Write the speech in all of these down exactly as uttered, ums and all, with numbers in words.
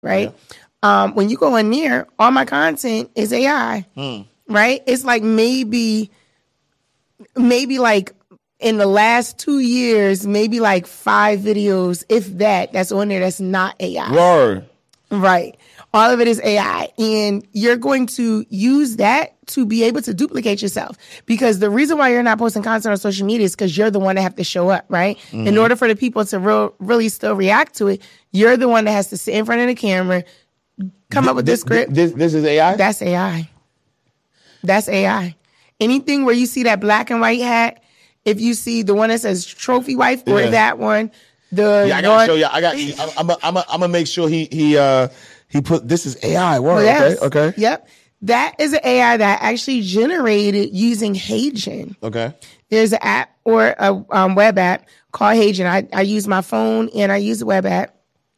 right? Yeah. Um, when you go in there, all my content is A I, mm. right? It's like maybe, maybe like in the last two years, maybe like five videos, if that, that's on there that's not A I. Word. Right. All of it is A I. And you're going to use that to be able to duplicate yourself. Because the reason why you're not posting content on social media is because you're the one that have to show up, right? Mm-hmm. In order for the people to real, really still react to it, you're the one that has to sit in front of the camera, come up with this script. This, this is A I? That's A I. That's A I. Anything where you see that black and white hat, if you see the one that says trophy wife or yeah. that one, the yeah, I gotta show you. I got. I'm. I'm. I'm. I'm gonna make sure he. He. Uh. He put. This is A I. Word. Yes. Okay. Okay. Yep. That is an A I that I actually generated using HeyGen. Okay. There's an app or a um, web app called HeyGen. I, I use my phone and I use the web app.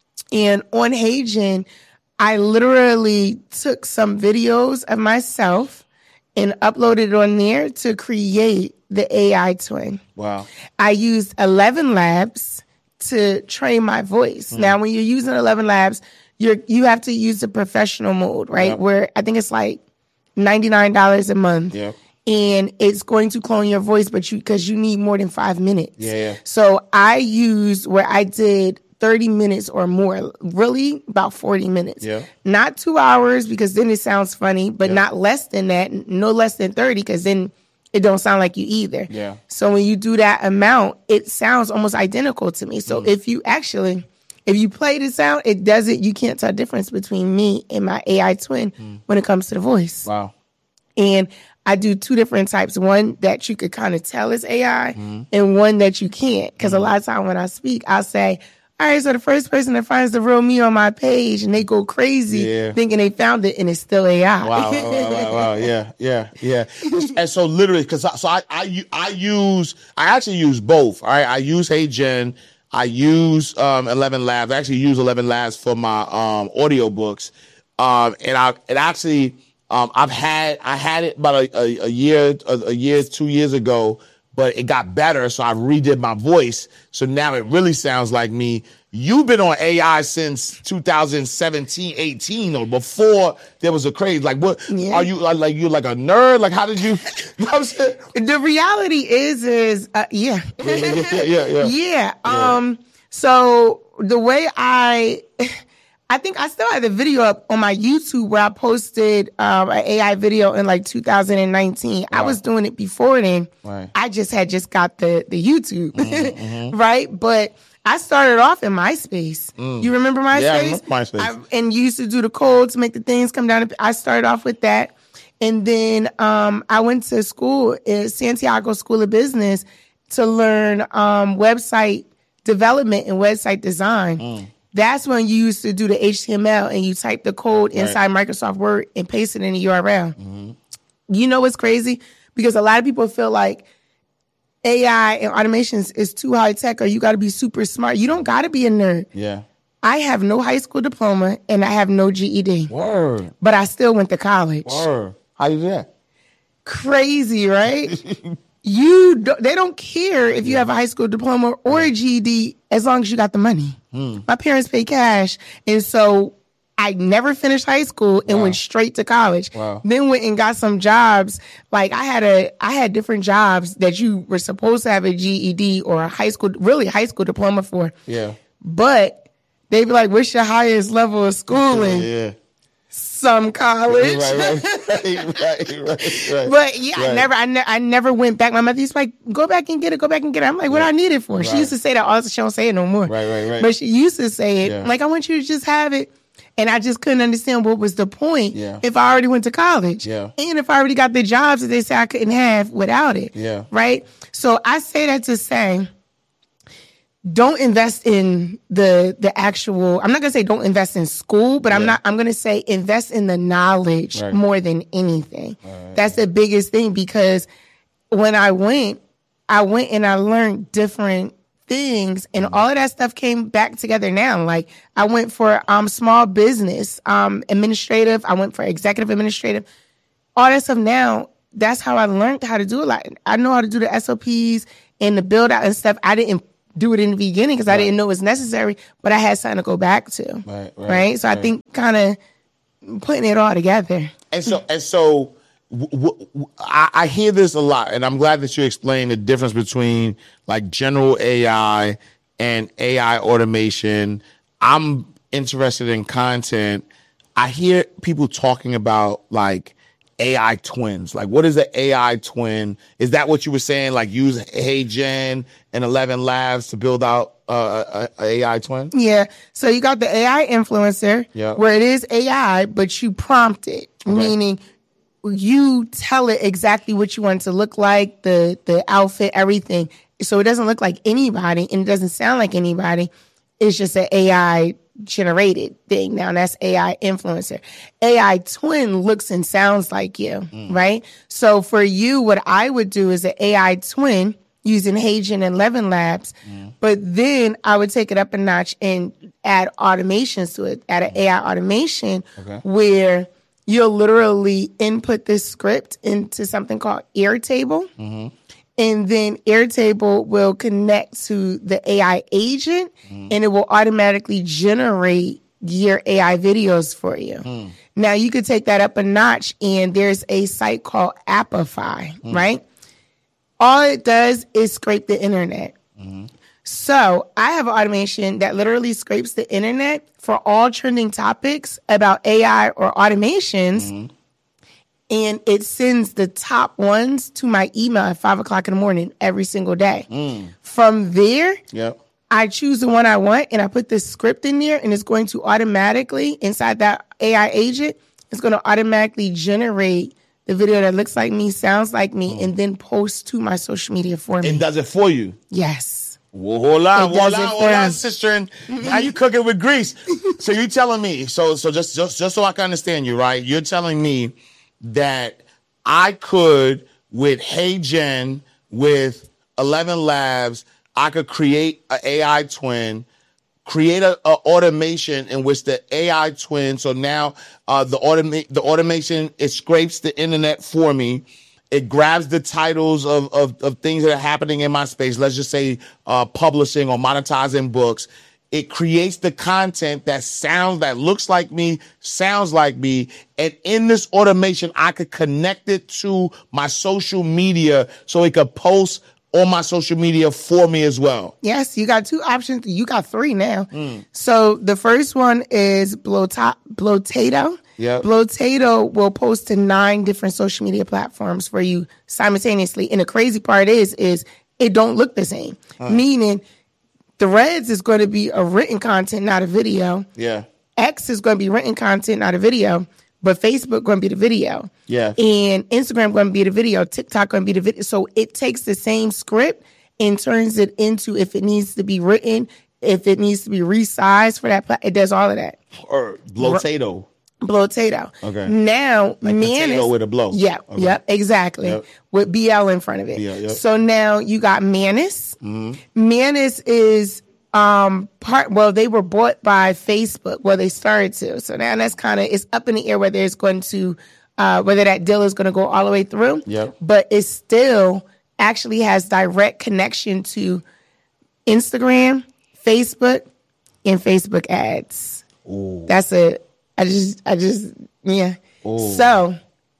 And on HeyGen, I literally took some videos of myself and uploaded it on there to create the A I twin. Wow. I used eleven Labs to train my voice. Mm. Now, when you're using eleven Labs, you're you have to use the professional mode, right? Yep. Where I think it's like ninety-nine dollars a month. Yep. And it's going to clone your voice, but you because you need more than five minutes. Yeah, yeah. So I used where I did thirty minutes or more, really about forty minutes. Yeah. Not two hours because then it sounds funny, but yeah. not less than that, no less than thirty because then it don't sound like you either. Yeah. So when you do that amount, it sounds almost identical to me. So mm. if you actually, if you play the sound, it doesn't, you can't tell the difference between me and my A I twin mm. when it comes to the voice. Wow. And I do two different types. One that you could kind of tell is A I mm. and one that you can't. Because mm. a lot of time when I speak, I'll say, all right, so the first person that finds the real me on my page and they go crazy yeah. thinking they found it and it's still A I. Wow, wow, wow, wow. Yeah, yeah, yeah. And so literally, because I, so I, I, I use, I actually use both. All right, I use HeyGen. I use um, eleven Labs. I actually use eleven Labs for my um, audio books. Um, and I, it actually, um, I've had, I had it about a, a, a year, a, a year, two years ago. But it got better, so I redid my voice. So now it really sounds like me. You've been on A I since two thousand seventeen, eighteen, or before there was a craze. Like, what yeah. are you like? You like a nerd? Like, how did you? You know what I'm saying? The reality is, is uh, yeah. yeah, yeah, yeah, yeah, yeah. Yeah. Um. So the way I. I think I still have the video up on my YouTube where I posted um, an A I video in like two thousand nineteen. Wow. I was doing it before then. Right. I just had just got the, the YouTube, mm-hmm, mm-hmm. right? But I started off in MySpace. Mm. You remember MySpace? Yeah, I remember MySpace. I, and you used to do the code to make the things come down. I started off with that. And then um, I went to school at Santiago School of Business to learn um, website development and website design. Mm. That's when you used to do the H T M L and you type the code inside right. Microsoft Word and paste it in the U R L. Mm-hmm. You know what's crazy? Because a lot of people feel like A I and automations is too high tech or you got to be super smart. You don't got to be a nerd. Yeah. I have no high school diploma and I have no G E D. Word. But I still went to college. Word. How you do that? Crazy, right? You do, they don't care if you have a high school diploma or a G E D as long as you got the money. Hmm. My parents pay cash, and so I never finished high school and wow. went straight to college. Wow. Then went and got some jobs. Like I had a, I had different jobs that you were supposed to have a G E D or a high school, really high school diploma for. Yeah. But they'd be like, "What's your highest level of schooling?" Yeah. Some college. Right, right, right, right, right, right. But yeah, right. I never, I, ne- I never went back. My mother used to be like, go back and get it, go back and get it. I'm like, what yeah. do I need it for? Right. She used to say that all the she don't say it no more. Right, right, right. But she used to say it. Yeah. Like, I want you to just have it. And I just couldn't understand what was the point yeah. if I already went to college. Yeah. And if I already got the jobs that they say I couldn't have without it. Yeah. Right? So I say that to say, don't invest in the the actual, I'm not going to say don't invest in school, but yeah. I'm not, I'm going to say invest in the knowledge right. more than anything. Right. That's the biggest thing because when I went, I went and I learned different things and mm-hmm. all of that stuff came back together now. Like I went for um small business, um administrative, I went for executive administrative, all that stuff now. That's how I learned how to do it. Like I know how to do the S O Ps and the build out and stuff. I didn't do it in the beginning because right. I didn't know it was necessary, but I had something to go back to. Right. Right. right? So right. I think kind of putting it all together. And so, and so, w- w- I, I hear this a lot, and I'm glad that you explained the difference between like general A I and A I automation. I'm interested in content. I hear people talking about like A I twins. Like, what is an A I twin? Is that what you were saying? Like, use HeyGen and eleven Labs to build out uh, a, a AI twin? Yeah. So you got the A I influencer, yep. where it is A I, but you prompt it, okay. meaning you tell it exactly what you want it to look like, the the outfit, everything. So it doesn't look like anybody, and it doesn't sound like anybody. It's just an A I generated thing. Now that's A I influencer. A I twin looks and sounds like you, mm. right? So for you, what I would do is an A I twin using HeyGen and eleven Labs, mm. but then I would take it up a notch and add automations to it, add an A I automation okay. where you'll literally input this script into something called Airtable. Mm-hmm. And then Airtable will connect to the A I agent, mm. and it will automatically generate your A I videos for you. Mm. Now, you could take that up a notch, and there's a site called Appify, mm. right? All it does is scrape the internet. Mm-hmm. So I have an automation that literally scrapes the internet for all trending topics about A I or automations. Mm-hmm. And it sends the top ones to my email at five o'clock in the morning every single day. Mm. From there, yep. I choose the one I want, and I put this script in there, and it's going to automatically, inside that A I agent, it's going to automatically generate the video that looks like me, sounds like me, mm. and then post to my social media for me. It does it for you? Yes. Well, hold on, hold on, hold on, sister. And now you cooking with grease. So you telling me, so so just, just, just so I can understand you, right? You're telling me that I could, with HeyGen, with eleven Labs, I could create an A I twin, create a, a automation in which the A I twin, so now uh, the automa- the automation, it scrapes the internet for me. It grabs the titles of, of, of things that are happening in my space. Let's just say uh, publishing or monetizing books. It creates the content that sounds, that looks like me, sounds like me. And in this automation, I could connect it to my social media so it could post on my social media for me as well. Yes, you got two options. You got three now. Mm. So the first one is Blota- Blotato. Yep. Blotato will post to nine different social media platforms for you simultaneously. And the crazy part is, is it don't look the same. Huh. Meaning, Threads is going to be a written content, not a video. Yeah. X is going to be written content, not a video. But Facebook going to be the video. Yeah. And Instagram going to be the video. TikTok going to be the video. So it takes the same script and turns it into, if it needs to be written, if it needs to be resized for that, it does all of that. Or Blotato. Blotato. Okay. Now, like Manus. Potato with a blow. Yeah. Okay. Yep. Exactly. Yep. With B L in front of it. Yeah, yep. So now you got Manus. Mm-hmm. Manus is um part. Well, they were bought by Facebook. Well, they started to. So now that's kind of, it's up in the air whether it's going to, uh, whether that deal is going to go all the way through. Yep. But it still actually has direct connection to Instagram, Facebook, and Facebook ads. Ooh. That's it. I just, I just, yeah. Ooh. So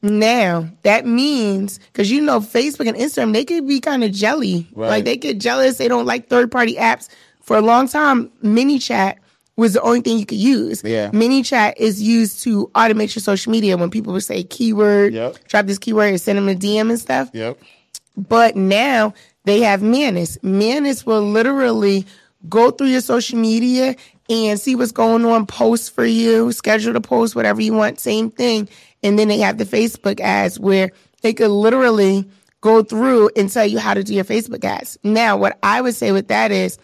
now that means, because you know, Facebook and Instagram, they could be kind of jelly. Right. Like they get jealous. They don't like third party apps. For a long time, ManyChat was the only thing you could use. Yeah. ManyChat is used to automate your social media when people would say keyword, yep. drop this keyword and send them a D M and stuff. Yep. But now they have Manus. Manus will literally go through your social media and see what's going on, post for you, schedule to post, whatever you want, same thing. And then they have the Facebook ads where they could literally go through and tell you how to do your Facebook ads. Now, what I would say with that is,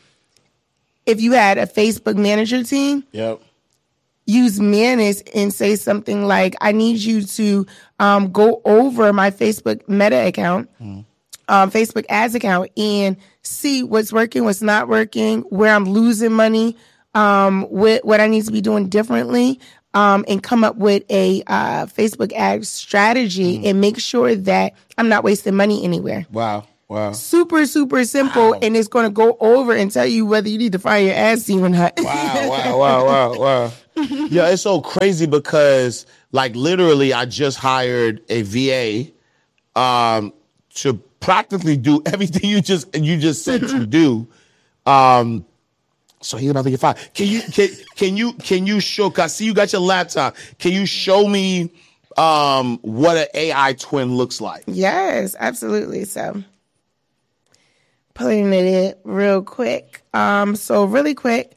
if you had a Facebook manager team, yep. use Manus and say something like, I need you to um, go over my Facebook Meta account, mm. um, Facebook ads account, and see what's working, what's not working, where I'm losing money, um, what, what I need to be doing differently, um, and come up with a uh, Facebook ad strategy mm. and make sure that I'm not wasting money anywhere. Wow. Wow. Super, super simple. Wow. And it's going to go over and tell you whether you need to fire your ads team or not. Wow, wow, wow, wow, wow. Yeah, it's so crazy because, like, literally, I just hired a V A um, to practically do everything you just you just said to do. Um, so he's about to get fired. Can you can can you can you show? Cause I see you got your laptop. Can you show me um, what an A I twin looks like? Yes, absolutely. So, putting it in real quick. Um, so really quick.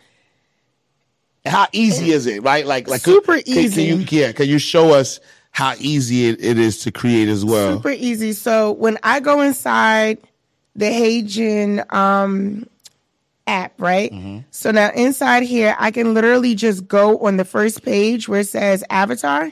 How easy is it? Right, like like super can, easy. Can you, yeah, can you show us how easy it, it is to create as well? Super easy. So when I go inside the HeyGen um, app, right? Mm-hmm. So now inside here, I can literally just go on the first page where it says avatar.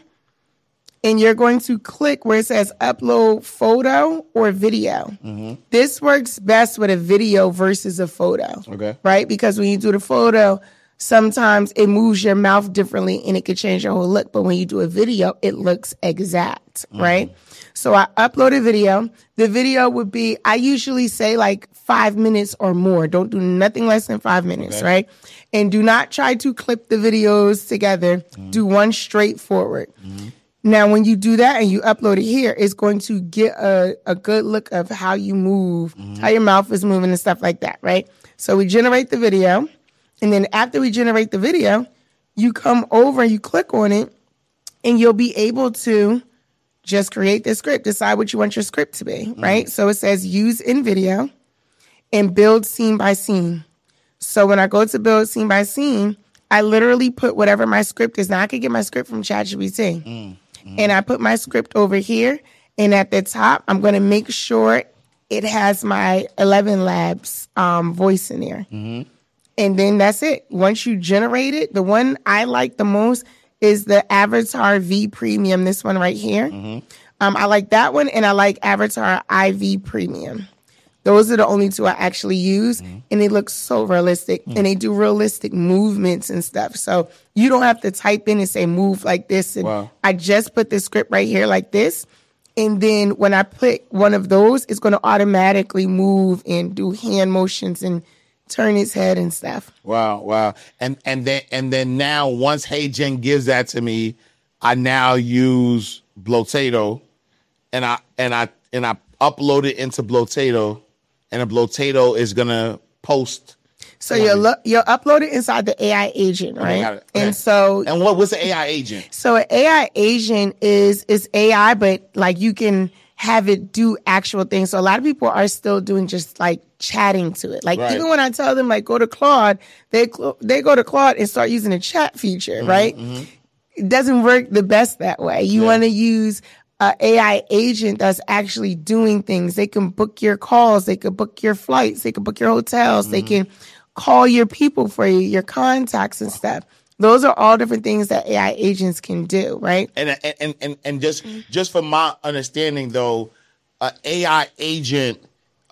And you're going to click where it says upload photo or video. Mm-hmm. This works best with a video versus a photo. Okay. Right? Because when you do the photo, sometimes it moves your mouth differently and it could change your whole look. But when you do a video, it looks exact. Mm-hmm. Right? So I upload a video. The video would be, I usually say like five minutes or more. Don't do nothing less than five minutes. Okay. Right? And do not try to clip the videos together. Mm-hmm. Do one straight forward. Mm-hmm. Now, when you do that and you upload it here, it's going to get a, a good look of how you move, mm-hmm. how your mouth is moving and stuff like that, right? So we generate the video. And then after we generate the video, you come over and you click on it and you'll be able to just create the script, decide what you want your script to be, mm-hmm. right? So it says use in video and build scene by scene. So when I go to build scene by scene, I literally put whatever my script is. Now I could get my script from ChatGPT. Mm. Mm-hmm. And I put my script over here. And at the top, I'm going to make sure it has my eleven Labs um, voice in there. Mm-hmm. And then that's it. Once you generate it, the one I like the most is the Avatar V Premium, this one right here. Mm-hmm. Um, I like that one, and I like Avatar I V Premium. Those are the only two I actually use, mm-hmm. and they look so realistic, mm-hmm. and they do realistic movements and stuff. So you don't have to type in and say move like this. And wow. I just put the script right here like this, and then when I put one of those, it's going to automatically move and do hand motions and turn its head and stuff. Wow, wow. And and then and then now once HeyGen gives that to me, I now use Blotato, and I and I and I upload it into Blotato. And a Blotato is gonna post. So you'll lo- you'll upload it inside the A I agent, right? Okay, okay. And so and what what's the A I agent? So an A I agent is is A I, but like you can have it do actual things. So a lot of people are still doing just like chatting to it. Like right. even when I tell them like go to Claude, they they go to Claude and start using a chat feature, mm-hmm, right? Mm-hmm. It doesn't work the best that way. You yeah. want to use Uh, A I agent that's actually doing things. They can book your calls. They can book your flights. They can book your hotels. Mm-hmm. They can call your people for you, your contacts and stuff. Those are all different things that A I agents can do, right? And and and and just just from my understanding, though, uh, A I agent,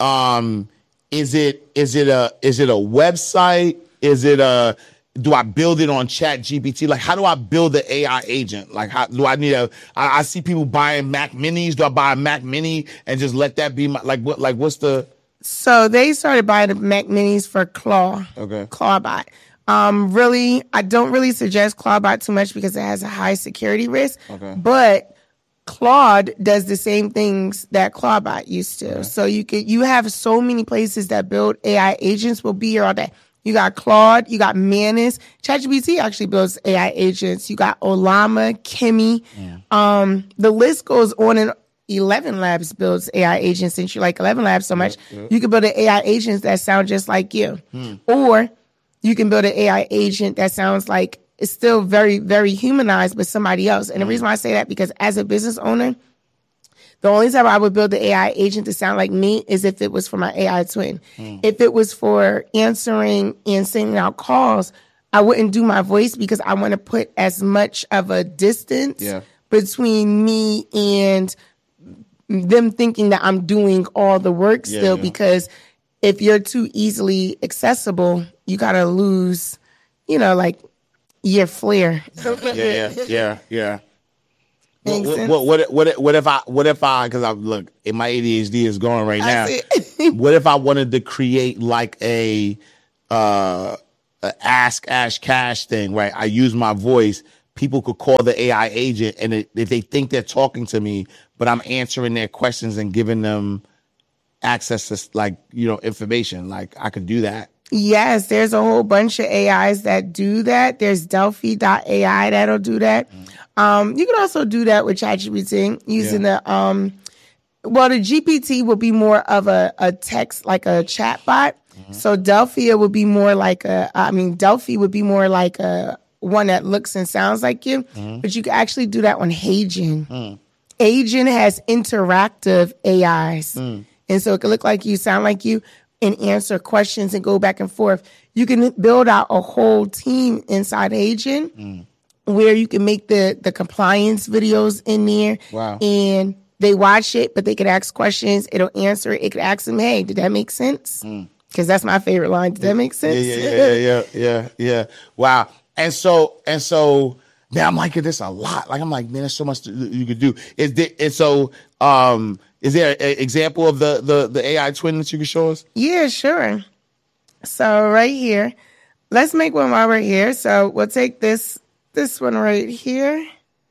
um, is it is it a is it a website? Is it a Do I build it on ChatGPT? Like, how do I build the A I agent? Like, how do I need a? I, I see people buying Mac Minis. Do I buy a Mac Mini and just let that be my like? What like? What's the? So they started buying the Mac Minis for Claw. Okay. Clawbot. Um, really, I don't really suggest Clawbot too much because it has a high security risk. Okay. But Claude does the same things that Clawbot used to. Okay. So you could you have so many places that build A I agents. Will be here all day. You got Claude, you got Manus. ChatGPT actually builds A I agents. You got Olama, Kimi. Yeah. Um, the list goes on, and eleven Labs builds A I agents. Since you like eleven Labs so much, yep, yep. you can build an A I agent that sound just like you. Hmm. Or you can build an A I agent that sounds like it's still very, very humanized, but somebody else. And hmm. the reason why I say that, because as a business owner, the only time I would build the A I agent to sound like me is if it was for my A I twin. Mm. If it was for answering and sending out calls, I wouldn't do my voice because I want to put as much of a distance yeah. between me and them thinking that I'm doing all the work yeah, still. Yeah. Because if you're too easily accessible, you got to lose, you know, like your flair. yeah, yeah, yeah, yeah. What, what, what, what, what if I, what if I, because I look, my A D H D is going right now. what if I wanted to create like a, uh, a Ask Ash Cash thing, right? I use my voice. People could call the A I agent, and it, if they think they're talking to me, but I'm answering their questions and giving them access to like, you know, information, like I could do that. Yes, there's a whole bunch of A Is that do that. There's Delphi dot A I that'll do that. Mm. Um, you can also do that with ChatGPT using yeah. the, um, well, the G P T will be more of a, a text, like a chat bot. Mm-hmm. So Delphi would be more like a, I mean, Delphi would be more like a one that looks and sounds like you, mm-hmm. but you can actually do that on HeyGen. Mm. HeyGen has interactive A Is. Mm. And so it can look like you, sound like you, and answer questions and go back and forth. You can build out a whole team inside HeyGen mm. where you can make the, the compliance videos in there. Wow. And they watch it, but they can ask questions. It'll answer it. It could ask them, hey, did that make sense? Because mm. that's my favorite line. Did that make sense? Yeah, yeah, yeah, yeah, yeah, yeah. Wow. And so, and so, man, I'm liking this a lot. Like, I'm like, man, there's so much you could do. Is there, and so, um, is there an example of the, the, the A I twin that you can show us? Yeah, sure. So right here, let's make one while we're here. So we'll take this, this one right here.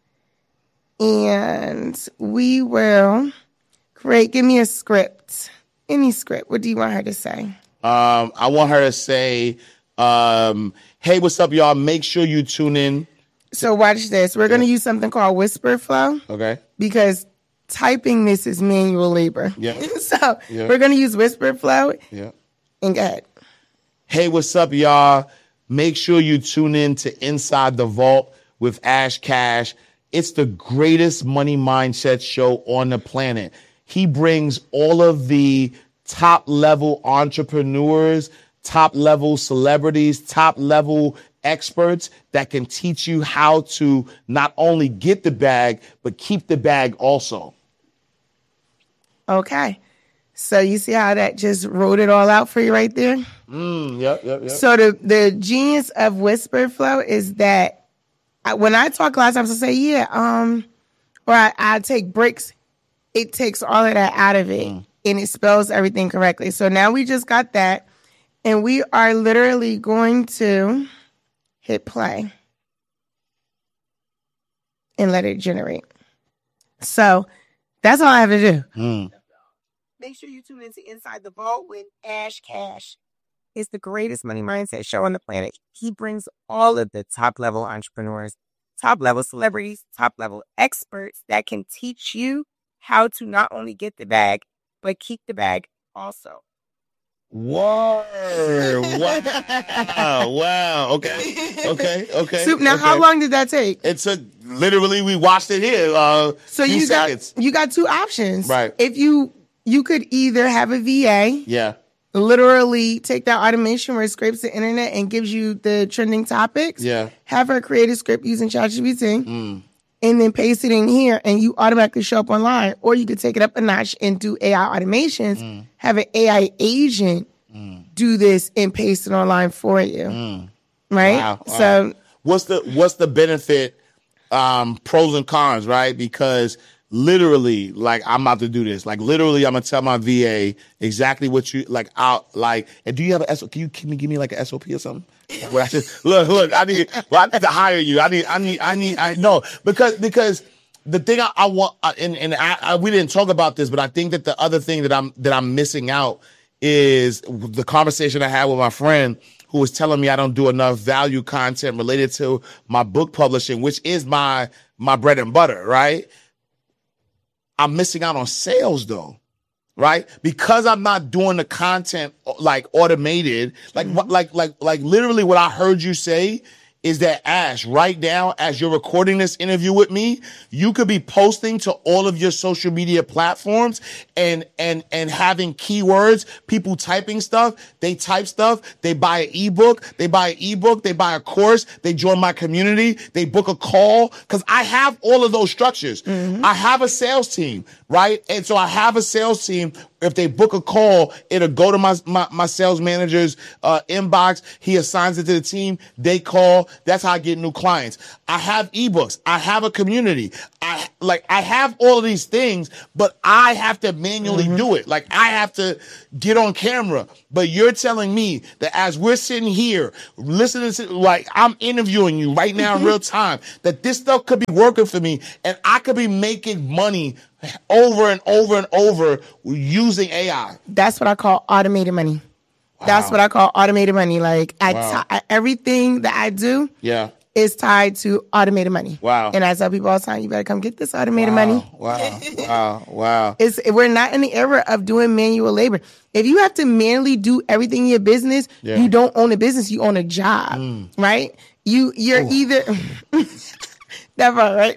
And we will create, give me a script, any script. What do you want her to say? Um, I want her to say, um, hey, what's up, y'all? Make sure you tune in. So watch this. We're going to use something called Whisper Flow. Okay. Because typing this is manual labor. Yeah. so yeah. we're going to use Whisper Flow. Yeah. And go ahead. Hey, what's up, y'all? Make sure you tune in to Inside the Vault with Ash Cash. It's the greatest money mindset show on the planet. He brings all of the top level entrepreneurs, top level celebrities, top level experts that can teach you how to not only get the bag, but keep the bag also. Okay. So you see how that just wrote it all out for you right there? Mm, yep, yep, yep. So the, the genius of Whisper Flow is that I, when I talk a lot of times, I say, yeah, um, or I, I take breaks. It takes all of that out of it, mm. and it spells everything correctly. So now we just got that, and we are literally going to hit play and let it generate. So that's all I have to do. Mm. Make sure you tune into Inside the Vault with Ash Cash. It's the greatest money mindset show on the planet. He brings all of the top level entrepreneurs, top level celebrities, top level experts that can teach you how to not only get the bag, but keep the bag also. Whoa. Wow. Wow. Okay. Okay. Okay. So now, okay. how long did that take? It took, literally, we watched it here. Uh, so you seconds. got you got two options. Right. If you, you could either have a V A. Yeah. Literally take that automation where it scrapes the internet and gives you the trending topics. Yeah. Have her create a script using ChatGPT. Mm. And then paste it in here and you automatically show up online. Or you could take it up a notch and do A I automations, mm. have an A I agent mm. do this and paste it online for you. Mm. Right? Wow. So wow. what's the what's the benefit, um, pros and cons, right? Because literally, like, I'm about to do this. Like, literally, I'm gonna tell my V A exactly what you like. Out like, and do you have a S O P? Can you can you give me like an S O P or something? Where I just, look, look, I need, well, I need to hire you. I need, I need, I need, I know because because the thing I, I want, and and I, I, we didn't talk about this, but I think that the other thing that I'm that I'm missing out is the conversation I had with my friend who was telling me I don't do enough value content related to my book publishing, which is my my bread and butter, right? I'm missing out on sales though, right? Because I'm not doing the content like automated, like mm-hmm. like like like literally what I heard you say is that, Ash, right now, as you're recording this interview with me, you could be posting to all of your social media platforms and and and having keywords, people typing stuff, they type stuff, they buy an ebook, they buy an ebook, they buy a course, they join my community, they book a call, because I have all of those structures. Mm-hmm. I have a sales team, right? And so I have a sales team. If they book a call, it'll go to my my, my sales manager's uh, inbox. He assigns it to the team. They call. That's how I get new clients. I have ebooks. I have a community. I like I have all of these things, but I have to manually mm-hmm. do it. Like I have to get on camera. But you're telling me that as we're sitting here listening to, like I'm interviewing you right now in real time, that this stuff could be working for me and I could be making money over and over and over using A I. That's what I call automated money. Wow. That's what I call automated money. Like I Wow. t- everything that I do. Yeah. is tied to automated money. Wow. And I tell people all the time, you better come get this automated wow. money. Wow. Wow. Wow. It's, we're not in the era of doing manual labor. If you have to manually do everything in your business, yeah. you don't own a business, you own a job, mm. right? You, you're Ooh. either... That's right.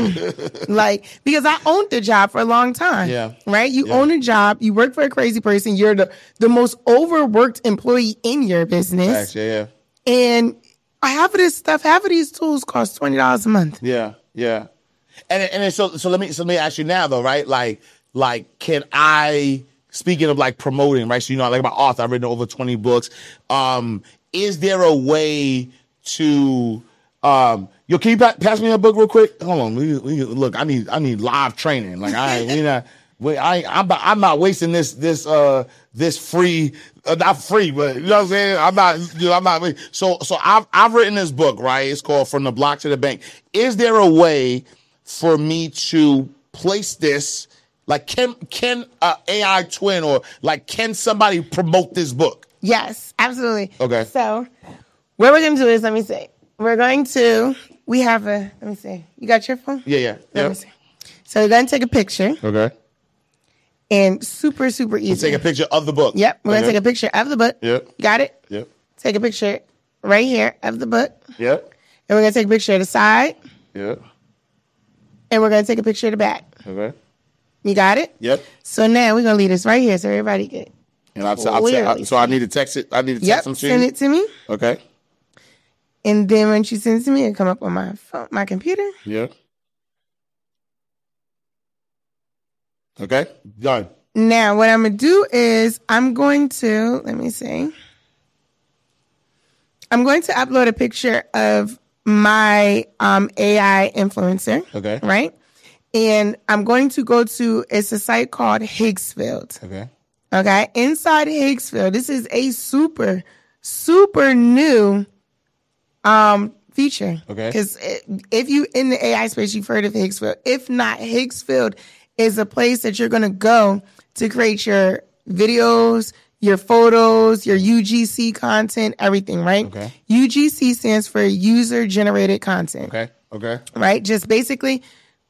Like, because I owned the job for a long time. Yeah. Right? You yeah. own a job, you work for a crazy person, you're the, the most overworked employee in your business. Facts, yeah, yeah. And half of this stuff, half of these tools cost twenty dollars a month. Yeah, yeah. And and so so let me so let me ask you now though, right? Like like can I, speaking of like promoting, right? So you know, like my author, I've written over twenty books. Um, is there a way to um yo, can you pa- pass me a book real quick? Hold on, we, we, look, I need I need live training. Like I we not we, I I'm I'm not wasting this this uh this free uh, not free, but you know what I'm saying? I'm not you know, I'm not so so I've I've written this book, right? It's called From the Block to the Bank. Is there a way for me to place this? Like can can uh, A I twin or like can somebody promote this book? Yes, absolutely. Okay. So what we're gonna do is let me see. We're going to, we have a, let me see. You got your phone? Yeah, yeah. Let yep. me see. So we're going to take a picture. Okay. And super, super easy. We'll take a picture of the book. Yep. We're okay. going to take a picture of the book. Yep. Got it? Yep. Take a picture right here of the book. Yep. And we're going to take a picture of the side. Yep. And we're going to take a picture of the back. Okay. You got it? Yep. So now we're going to leave this right here so everybody get it. And I'll, I'll, I'll, I'll, so I need to text it. I need to text yep. them to you? Send you? it to me. Okay. And then when she sends it to me, it'll come up on my phone, my computer. Yeah. Okay. Done. Now, what I'm going to do is I'm going to, let me see. I'm going to upload a picture of my um, A I influencer. Okay. Right? And I'm going to go to, it's a site called Higgsfield. Okay. Okay. Inside Higgsfield, this is a super, super new Um, feature. Okay. Because if you in the A I space, you've heard of Higgsfield. If not, Higgsfield is a place that you're going to go to create your videos, your photos, your U G C content, everything, right? Okay. U G C stands for user generated content. Okay. Okay. Right? Just basically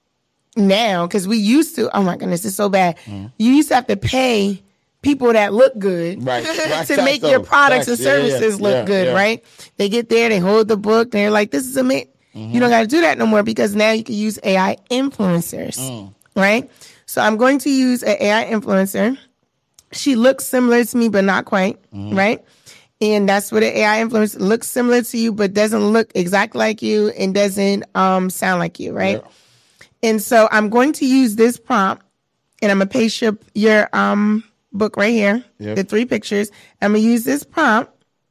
now, because we used to, oh my goodness, it's so bad. Mm. You used to have to pay people that look good right, right. to make your products and services yeah, yeah. look yeah, good, yeah. right? They get there, they hold the book, they're like, this is amazing. Mm-hmm. You don't got to do that no more because now you can use A I influencers, mm. right? So I'm going to use an A I influencer. She looks similar to me, but not quite, mm-hmm. right? And that's what an A I influencer looks similar to you, but doesn't look exactly like you and doesn't um, sound like you, right? Yeah. And so I'm going to use this prompt, and I'm going to paste your, your um, book right here, yep. the three pictures. I'm going to use this prompt.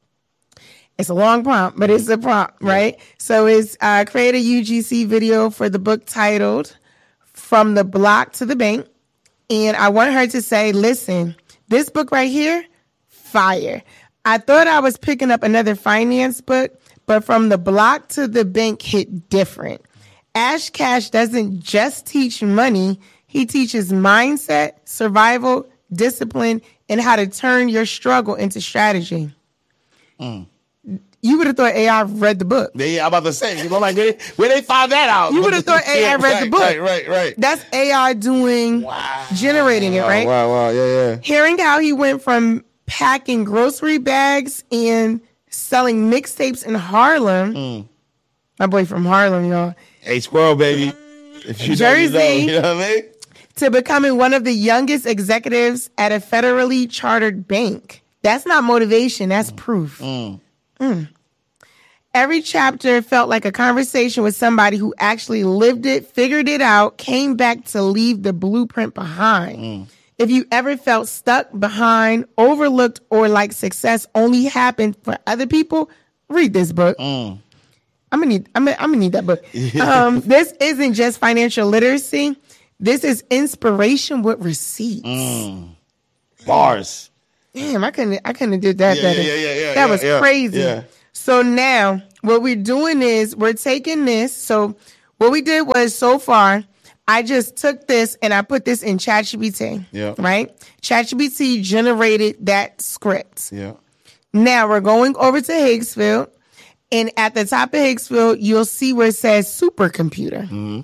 It's a long prompt, but it's a prompt, right? Yep. So it's uh, create a U G C video for the book titled From the Block to the Bank. And I want her to say, listen, this book right here, fire. I thought I was picking up another finance book, but From the Block to the Bank hit different. Ash Cash doesn't just teach money. He teaches mindset, survival, discipline, and how to turn your struggle into strategy. Mm. You would have thought A I read the book. Yeah, I'm about to say, you know, like, where, where they find that out? You would have thought A I read right, the book. Right, right, right. That's A I doing, wow. generating it, right? Wow, wow, yeah, yeah. Hearing how he went from packing grocery bags and selling mixtapes in Harlem. Mm. My boy from Harlem, y'all. Hey, Squirrel, baby. If you Jersey. Know, you, know, you know what I mean? To becoming one of the youngest executives at a federally chartered bank. That's not motivation. That's mm. proof. Mm. Mm. Every chapter felt like a conversation with somebody who actually lived it, figured it out, came back to leave the blueprint behind. Mm. If you ever felt stuck, behind, overlooked, or like success only happened for other people, read this book. Mm. I'm gonna need. I'm gonna, I'm gonna need that book. Um, this isn't just financial literacy. This is inspiration with receipts. Mm. Bars. Damn, I couldn't. I couldn't have did that Yeah, better. yeah, yeah, yeah, that yeah, was yeah, crazy. yeah. So now what we're doing is we're taking this. So what we did was so far, I just took this and I put this in ChatGPT. Yeah. Right. ChatGPT generated that script. Yeah. Now we're going over to Higgsfield, and at the top of Higgsfield, you'll see where it says supercomputer. Mm-hmm.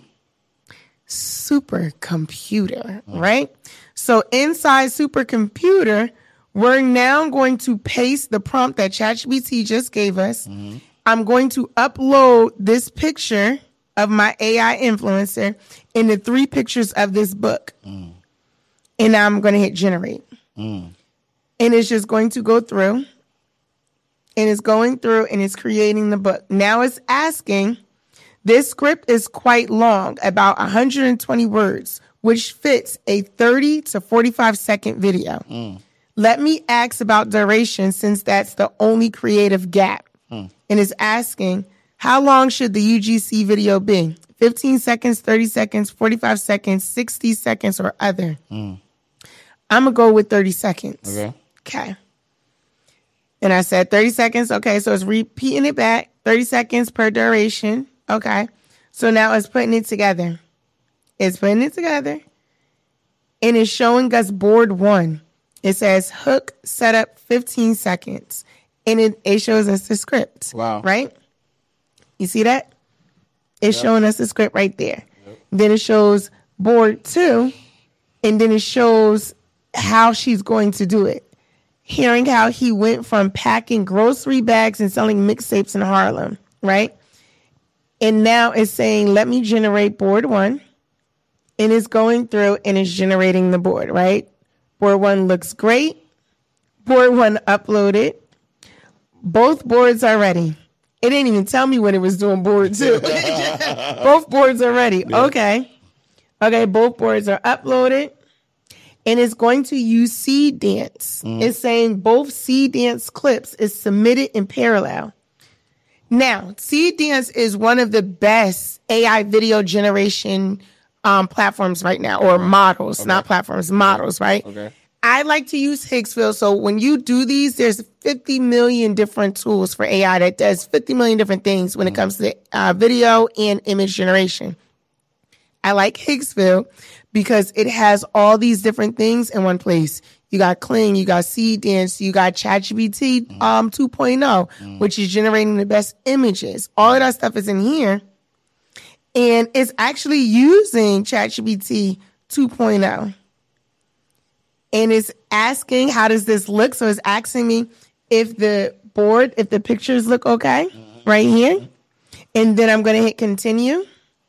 Supercomputer, mm-hmm. right? So inside supercomputer, we're now going to paste the prompt that ChatGPT just gave us. Mm-hmm. I'm going to upload this picture of my A I influencer in the three pictures of this book. Mm. And I'm going to hit generate. Mm. And it's just going to go through. And it's going through and it's creating the book. Now it's asking, this script is quite long, about one hundred twenty words, which fits a thirty to forty-five second video. Mm. Let me ask about duration since that's the only creative gap. Mm. And it's asking, how long should the U G C video be? fifteen seconds, thirty seconds, forty-five seconds, sixty seconds, or other? Mm. I'm going to go with thirty seconds. Okay. Okay. And I said thirty seconds. Okay, so it's repeating it back. thirty seconds per duration. Okay. So now it's putting it together. It's putting it together. And it's showing us board one. It says hook setup fifteen seconds. And it, it shows us the script. Wow. Right? You see that? It's Yep. showing us the script right there. Yep. Then it shows board two. And then it shows how she's going to do it. Hearing how he went from packing grocery bags and selling mixtapes in Harlem, right? And now it's saying, let me generate board one. And it's going through and it's generating the board, right? Board one looks great. Board one uploaded. Both boards are ready. It didn't even tell me when it was doing board two. Both boards are ready. Yeah. Okay. Okay, both boards are uploaded. And it's going to use Seed Dance. Mm. It's saying both Seed Dance clips is submitted in parallel. Now, Seed Dance is one of the best A I video generation um, platforms right now, or models, okay. not platforms, models, right? Okay. I like to use Higgsfield. So when you do these, there's fifty million different tools for A I that does fifty million different things when mm. it comes to uh, video and image generation. I like Higgsfield because it has all these different things in one place. You got Kling, you got Seed Dance, you got ChatGPT mm. um, two point oh, mm. which is generating the best images. All of that stuff is in here. And it's actually using ChatGPT two point oh. And it's asking, how does this look? So it's asking me if the board, if the pictures look okay, mm-hmm. right here. And then I'm going to hit continue.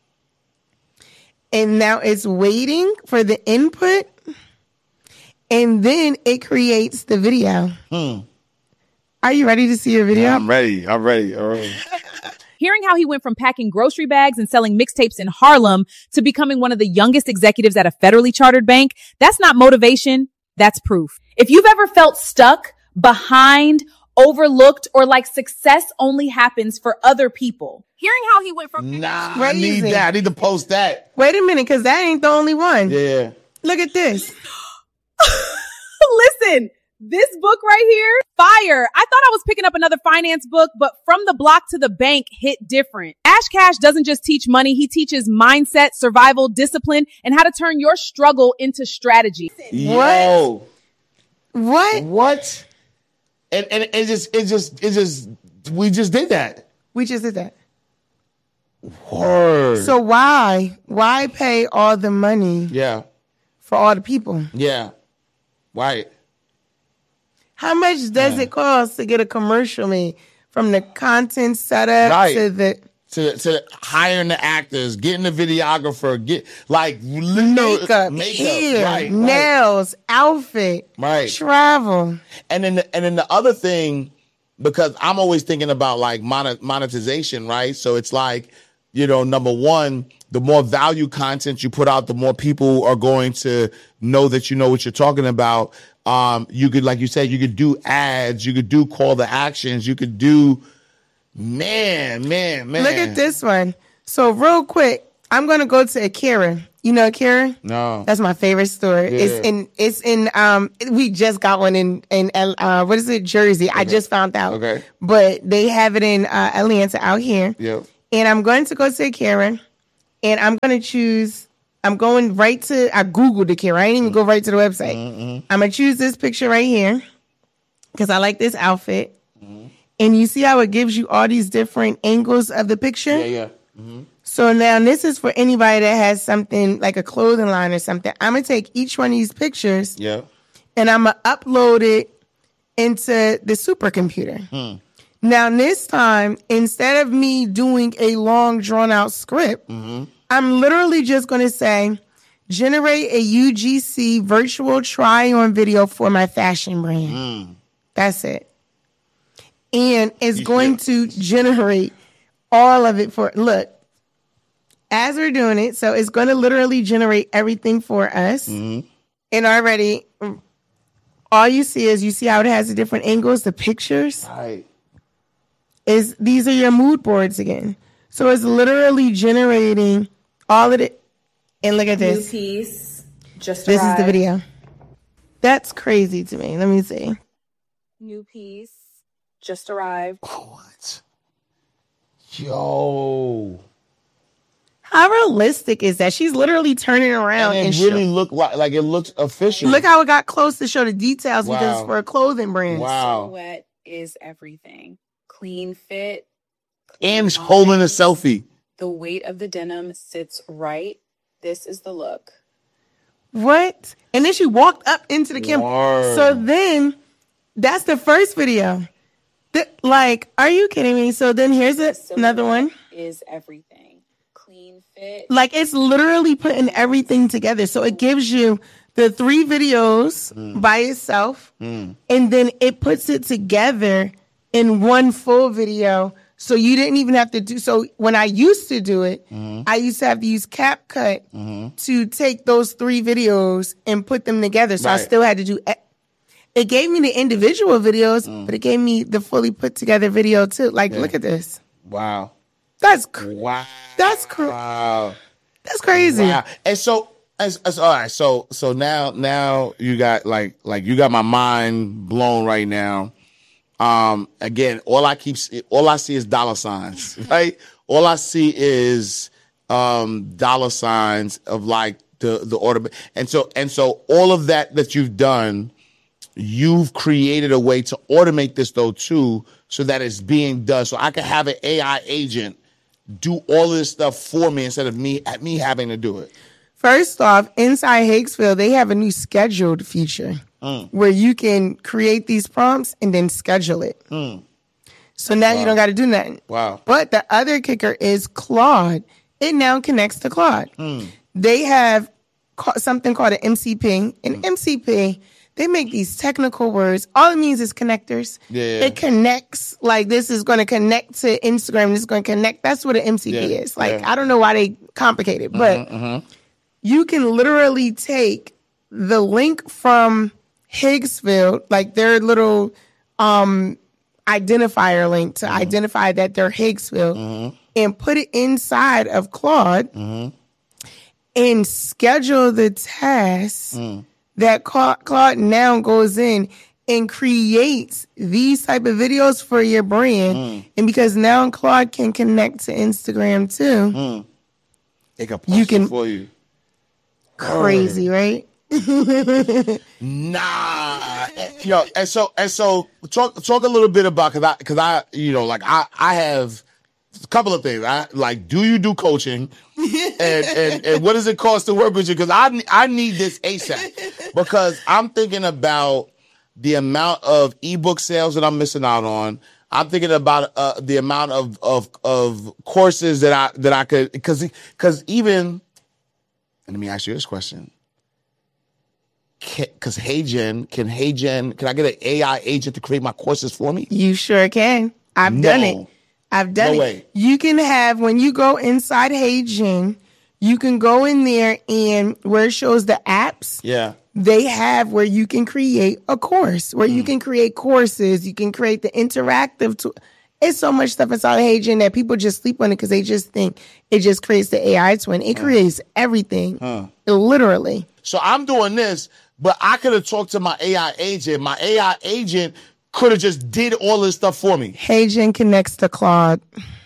And now it's waiting for the input. And then it creates the video. Hmm. Are you ready to see your video? Yeah, I'm ready. I'm ready. All right. Hearing how he went from packing grocery bags and selling mixtapes in Harlem to becoming one of the youngest executives at a federally chartered bank, that's not motivation, that's proof. If you've ever felt stuck, behind, overlooked, or like success only happens for other people, hearing how he went from... Nah, I need that. I need to post that. Wait a minute, because that ain't the only one. Yeah. Look at this. Listen. This book right here, fire. I thought I was picking up another finance book, but From the Block to the Bank hit different. Ash Cash doesn't just teach money. He teaches mindset, survival, discipline, and how to turn your struggle into strategy. Yo. What? What? And, and it just, it just, it just, we just did that. We just did that. Word. So why, why pay all the money? Yeah. For all the people? Yeah. Why? How much does yeah. it cost to get a commercial made? From the content setup right. to the... To, to hiring the actors, getting the videographer, get like makeup, makeup hair, right, nails, right. outfit, right, travel. And then the, and then the other thing, because I'm always thinking about like monetization, right? So it's like, you know, number one, the more value content you put out, the more people are going to know that you know what you're talking about. Um, you could, like you said, you could do ads, you could do call to actions, you could do, Man, man, man. Look at this one. So real quick, I'm gonna go to Akira. You know Akira? No. That's my favorite store. Yeah. It's in it's in um we just got one in in uh what is it, Jersey. Okay. I just found out. Okay. But they have it in uh Atlanta out here. Yep. And I'm going to go to Akira and I'm gonna choose I'm going right to I Googled Akira. I didn't even go right to the website. Mm-hmm. I'm gonna choose this picture right here because I like this outfit. Mm-hmm. And you see how it gives you all these different angles of the picture? Yeah, yeah. Mm-hmm. So now this is for anybody that has something like a clothing line or something. I'm going to take each one of these pictures yeah. and I'm going to upload it into the supercomputer. Hmm. Now this time, instead of me doing a long drawn out script, mm-hmm. I'm literally just going to say, generate a U G C virtual try on video for my fashion brand. Mm. That's it. And it's you going to generate all of it for, look, as we're doing it, so it's going to literally generate everything for us. Mm-hmm. And already, all you see is you see how it has the different angles, the pictures. Right. Is these are your mood boards again. So it's literally generating all of it. And look at this. New piece. Just this arrived. is the video. That's crazy to me. Let me see. New piece. Just arrived. What? Yo. How realistic is that? She's literally turning around and it and really show- look like like it looks official. Look how it got close to show the details wow. because it's for a clothing brand. Wow. Silhouette is everything. Clean fit. And it's holding a selfie. The weight of the denim sits right. This is the look. What? And then she walked up into the camera. Word. So then that's the first video. The, like, are you kidding me? So then here's a, another one. Is everything. Clean fit. Like, it's literally putting everything together. So it gives you the three videos mm. by itself, mm. and then it puts it together in one full video. So you didn't even have to do, so when I used to do it, mm-hmm. I used to have to use CapCut mm-hmm. to take those three videos and put them together. So right. I still had to do, it gave me the individual videos, mm. but it gave me the fully put together video too. Like, yeah. Look at this. Wow. That's cr- wow. That's cr- wow. That's crazy. Wow. And so, as, as all right, so so now now you got like like you got my mind blown right now. Um, again, all I keep all I see is dollar signs, right? All I see is um dollar signs of like the the order, and so and so all of that that you've done, you've created a way to automate this though too, so that it's being done. So I can have an A I agent do all of this stuff for me instead of me me having to do it. First off, inside Higgsville, they have a new scheduled feature mm. where you can create these prompts and then schedule it. Mm. So now wow. you don't got to do nothing. Wow. But the other kicker is Claude. It now connects to Claude. Mm. They have ca- something called an M C P. And mm. M C P, they make these technical words. All it means is connectors. Yeah. It connects, like this is going to connect to Instagram. This is going to connect. That's what an M C P yeah. is. Like, yeah. I don't know why they complicate it, but mm-hmm, mm-hmm. you can literally take the link from Higgsville, like their little um, identifier link to mm-hmm. identify that they're Higgsville, mm-hmm. and put it inside of Claude mm-hmm. and schedule the tasks mm. that Claude now goes in and creates these type of videos for your brand. Mm. And because now Claude can connect to Instagram too, mm. it can post you can, it for you. Crazy, oh. right? Nah, yo, and so and so talk talk a little bit about because I because I you know like I I have a couple of things. I like, do you do coaching, and and and what does it cost to work with you? Because I I need this ASAP because I'm thinking about the amount of ebook sales that I'm missing out on. I'm thinking about uh, the amount of of of courses that I that I could because because even. Let me ask you this question. Because HeyGen, can HeyGen, can I get an A I agent to create my courses for me? You sure can. I've no. done it. I've done no it. Way. You can have, when you go inside HeyGen, you can go in there and where it shows the apps. Yeah. They have where you can create a course, where mm. you can create courses. You can create the interactive tool. It's so much stuff inside of HeyGen that people just sleep on it because they just think it just creates the A I twin. It creates everything, huh. literally. So I'm doing this, but I could have talked to my A I agent. My A I agent could have just did all this stuff for me. HeyGen connects to Claude.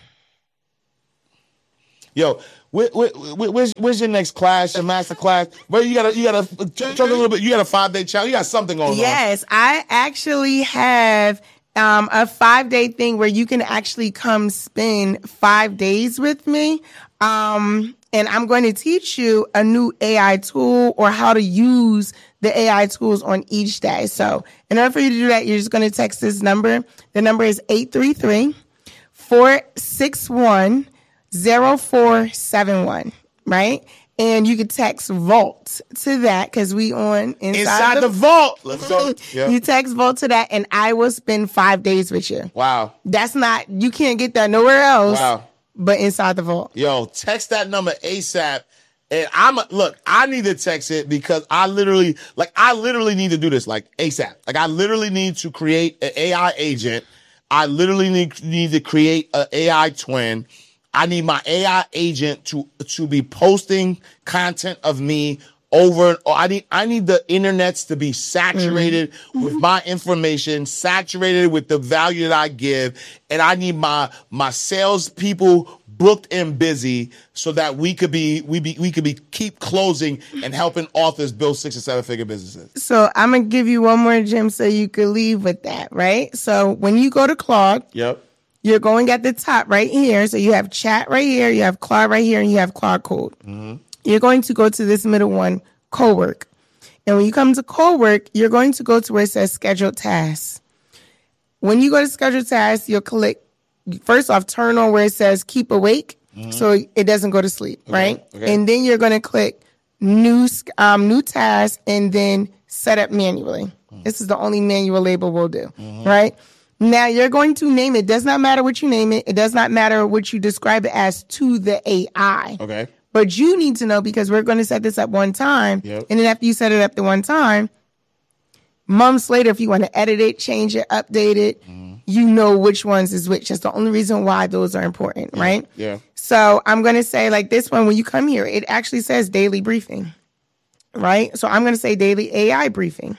Yo, where, where, where's, where's your next class, your master class? Where you gotta, you gotta talk a little bit. You got a five day challenge. You got something going yes, on. Yes, I actually have um, a five day thing where you can actually come spend five days with me. Um, and I'm going to teach you a new A I tool or how to use the A I tools on each day. So in order for you to do that, you're just going to text this number. The number is eight three three, four six one, zero four seven one, right? And you can text Vault to that because we on inside, inside the, the vault. Let's go. Yep. You text Vault to that, and I will spend five days with you. Wow. That's not, you can't get that nowhere else. Wow. But inside the vault. Yo, text that number ASAP. And I'm look, I need to text it because I literally, like, I literally need to do this, like, ASAP. Like, I literally need to create an A I agent. I literally need, need to create an A I twin. I need my A I agent to to be posting content of me over. Or I need I need the internets to be saturated mm-hmm. with my information, saturated with the value that I give, and I need my my salespeople booked and busy so that we could be we be we could be keep closing and helping authors build six and seven figure businesses. So I'm gonna give you one more gem so you could leave with that, right? So when you go to Claude, yep. You're going at the top right here. So you have chat right here, you have Claude right here, and you have Claude Code. Mm-hmm. You're going to go to this middle one, Cowork. And when you come to Cowork, you're going to go to where it says Scheduled Tasks. When you go to Scheduled Tasks, you'll click, first off, turn on where it says Keep Awake, mm-hmm. so it doesn't go to sleep, okay. right? Okay. And then you're going to click New um, new Task, and then Set Up Manually. Mm-hmm. This is the only manual label we'll do, mm-hmm. right? Now, you're going to name it. It does not matter what you name it. It does not matter what you describe it as to the A I. Okay. But you need to know because we're going to set this up one time. Yep. And then after you set it up the one time, months later, if you want to edit it, change it, update it, mm. you know which ones is which. That's the only reason why those are important, yeah. right? Yeah. So I'm going to say like this one, when you come here, it actually says daily briefing, right? So I'm going to say daily A I briefing.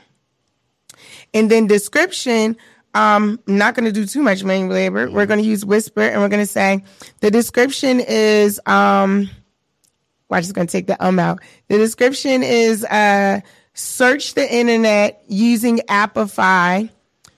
And then description, Um, I'm not going to do too much manual labor. We're going to use Whisper, and we're going to say the description is, um, well, I'm just going to take the um out. The description is uh, search the internet using Appify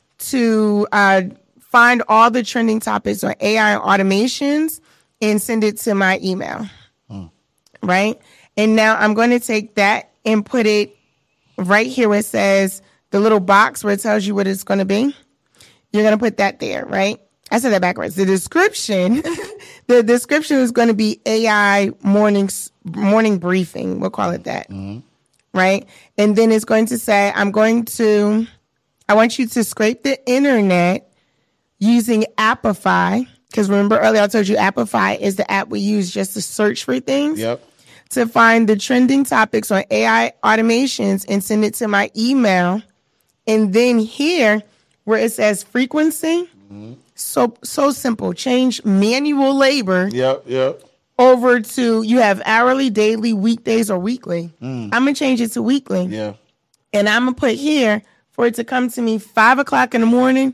to uh, find all the trending topics on A I and automations and send it to my email. Hmm. Right? And now I'm going to take that and put it right here where it says the little box where it tells you what it's going to be. You're going to put that there, right? I said that backwards. The description, the description is going to be A I morning, morning briefing. We'll call it that, mm-hmm. right? And then it's going to say, I'm going to, I want you to scrape the internet using Appify. Because remember earlier I told you Appify is the app we use just to search for things. Yep. To find the trending topics on A I automations and send it to my email. And then here, where it says frequency, mm-hmm. so so simple. Change manual labor yep, yep. over to you have hourly, daily, weekdays, or weekly. Mm. I'm going to change it to weekly. Yeah. And I'm going to put here for it to come to me five o'clock in the morning.